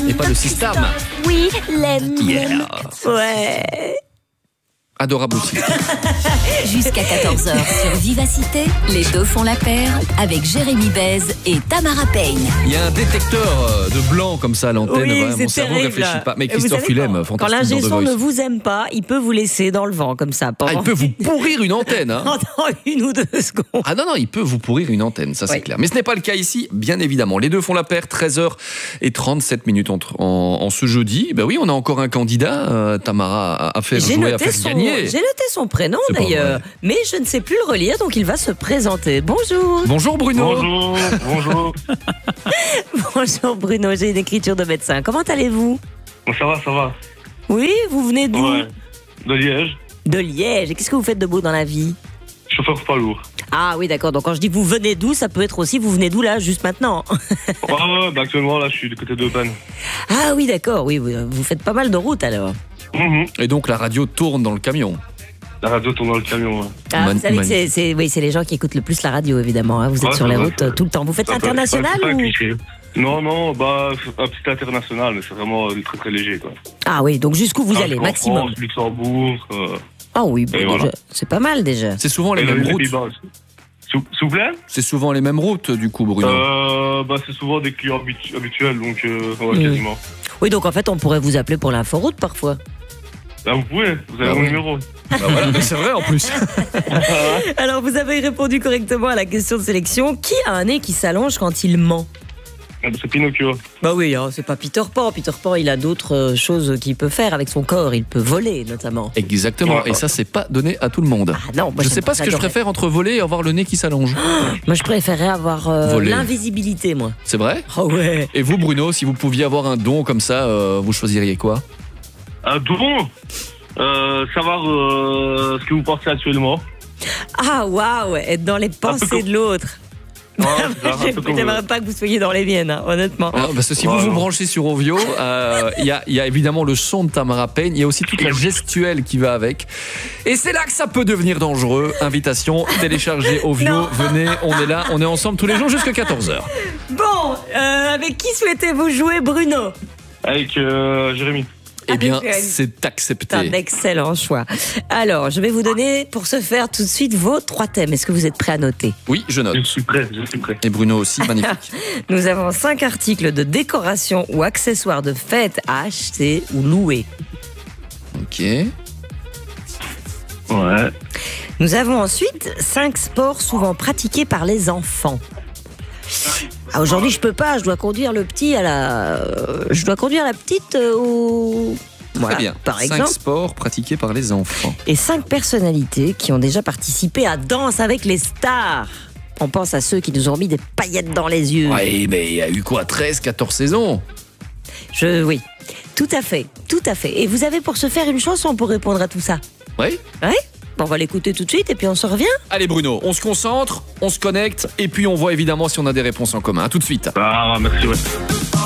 Et pas le système. Oui, l'aime. Yeah. Ouais. Adorable aussi. Jusqu'à 14h sur Vivacité, les deux font la paire avec Jérémy Bèze et Tamara Payne. Il y a un détecteur de blanc comme ça à l'antenne. Oui, Mon c'est cerveau ne terrible. réfléchit pas. Mais Et vous Christophe savez, Willem, quand fantastique l'ingé dans The son ne Voice. vous aime pas, il peut vous laisser dans le vent comme ça. Ah, il peut vous pourrir une antenne. Hein. Pendant 1 ou 2 secondes. Ah non, il peut vous pourrir une antenne, ça c'est Oui. clair. Mais ce n'est pas le cas ici, bien évidemment. Les deux font la paire, 13h37 en ce jeudi. Ben oui, on a encore un candidat. Tamara a fait jouer, a fait gagner. J'ai noté son prénom C'est pas d'ailleurs, vrai. mais je ne sais plus le relire, donc il va se présenter. Bonjour. Bonjour Bruno. Bonjour. Bonjour Bruno, j'ai une écriture de médecin. Comment allez-vous? Bon, ça va. Oui, vous venez d'où? Ouais. De Liège. De Liège. Et qu'est-ce que vous faites de beau dans la vie? Chauffeur poids lourd. Ah oui, d'accord. Donc quand je dis vous venez d'où, ça peut être aussi vous venez d'où là, juste maintenant. Ouais, bah actuellement, là, je suis du côté de Panne. Ah oui, d'accord. Oui, vous faites pas mal de route alors. Et donc la radio tourne dans le camion. La radio tourne dans le camion. Ouais. Ah, vous savez que c'est les gens qui écoutent le plus la radio, évidemment. Hein. Vous êtes Ouais, sur c'est les vrai, routes c'est vrai. tout le temps. Vous faites Ça peut- l'international c'est pas un ou... cliché. Non, bah, un petit international, mais c'est vraiment très très léger, quoi. Ah oui, donc jusqu'où vous allez, En maximum. France, Luxembourg. Ah oui, bon, Et déjà, voilà. c'est pas mal déjà. C'est souvent les et mêmes les routes. Pays-Bas aussi. S'il vous plaît C'est souvent les mêmes routes du coup, Bruno. Bah, c'est souvent des clients habituels, donc ouais, quasiment. Oui, donc en fait, on pourrait vous appeler pour l'inforoute parfois. Bah, vous pouvez, vous avez Ah mon oui. numéro. Bah voilà, mais c'est vrai en plus. Alors, vous avez répondu correctement à la question de sélection. Qui a un nez qui s'allonge quand il ment? C'est Pinocchio. Bah oui, hein, c'est pas Peter Pan. Peter Pan, il a d'autres choses qu'il peut faire avec son corps. Il peut voler, notamment. Exactement. Et ça, c'est pas donné à tout le monde. Ah non, moi, Je sais pas ce que je j'adorais. préfère entre voler et avoir le nez qui s'allonge. Moi, je préférais avoir Voler. l'invisibilité, moi. C'est vrai? Oh ouais. Et vous, Bruno, si vous pouviez avoir un don comme ça, vous choisiriez quoi? Un don savoir ce que vous pensez actuellement. Ah waouh, être dans les pensées de l'autre. Ouais, c'est ça, un peu comme J'aimerais pas que vous soyez dans les miennes, hein, honnêtement. Non, parce que si vous Ouais, vous non. branchez sur Ovio, il y a évidemment le son de Tamara Payne, il y a aussi toute la gestuelle qui va avec. Et c'est là que ça peut devenir dangereux. Invitation, téléchargez Ovio, Non. venez, on est là, on est ensemble tous les jours jusqu'à 14h. Bon, avec qui souhaitez-vous jouer, Bruno? Avec Jérémy. Eh bien, Avec Jérémy. c'est C'est un accepté. excellent choix. Alors, je vais vous donner, pour ce faire, tout de suite vos 3 thèmes. Est-ce que vous êtes prêts à noter? Oui, je note. Je suis prêt. Et Bruno aussi, magnifique. Nous avons 5 articles de décoration ou accessoires de fête à acheter ou louer. Ok. Ouais. Nous avons ensuite 5 sports souvent pratiqués par les enfants. Ah, aujourd'hui, je peux pas. Je dois conduire le petit à la. Je dois conduire la petite au. Voilà, Très bien. par 5 exemple. sports pratiqués par les enfants. Et 5 personnalités qui ont déjà participé à Danse avec les stars. On pense à ceux qui nous ont mis des paillettes dans les yeux. Ouais, mais il y a eu quoi, 13, 14 saisons? Oui, tout à fait, tout à fait. Et vous avez pour ce faire une chanson pour répondre à tout ça. Oui. Ouais. Bon, on va l'écouter tout de suite et puis on se revient. Allez Bruno, on se concentre, on se connecte et puis on voit évidemment si on a des réponses en commun. À tout de suite. Ah, merci, ouais.